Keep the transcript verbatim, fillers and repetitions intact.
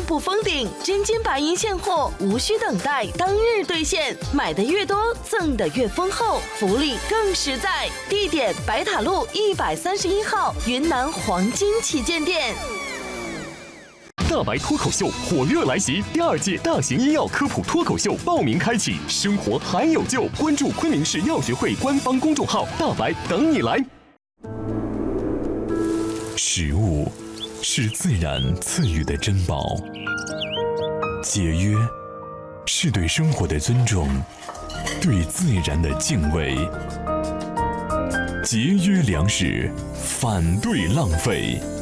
铺封顶，真金白银现货，无需等待，当日兑现，买的越多，赠的越丰厚，福利更实在。地点：白塔路一百三十一号云南黄金旗舰店。 大白脱口秀火热来袭，第二届大型医药科普脱口秀报名开启，生活还有救，关注昆明市药学会官方公众号，大白等你来。 食物是自然赐予的珍宝，节约是对生活的尊重，对自然的敬畏。节约粮食，反对浪费。